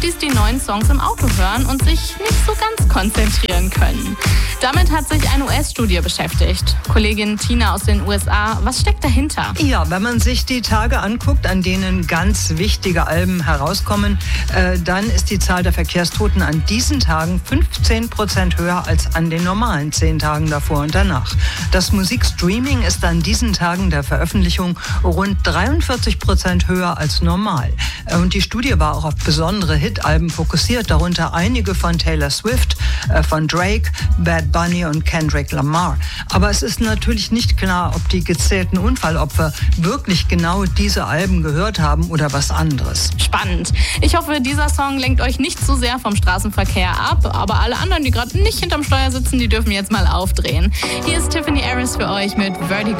die die neuen Songs im Auto hören und sich nicht so ganz konzentrieren können. Damit hat sich eine US-Studie beschäftigt. Kollegin Tina aus den USA, was steckt dahinter? Ja, wenn man sich die Tage anguckt, an denen ganz wichtige Alben herauskommen, dann ist die Zahl der Verkehrstoten an diesen Tagen 15% höher als an den normalen 10 Tagen davor und danach. Das Musikstreaming ist an diesen Tagen der Veröffentlichung rund 43% höher als normal. Und die Studie war auch auf besondere Hit-Alben fokussiert, darunter einige von Taylor Swift, von Drake, Bad Bunny und Kendrick Lamar. Aber es ist natürlich nicht klar, ob die gezählten Unfallopfer wirklich genau diese Alben gehört haben oder was anderes. Spannend. Ich hoffe, dieser Song lenkt euch nicht zu sehr vom Straßenverkehr ab, aber alle anderen, die gerade nicht hinterm Steuer sitzen, die dürfen jetzt mal aufdrehen. Hier ist Tiffany Harris für euch mit Vertigo.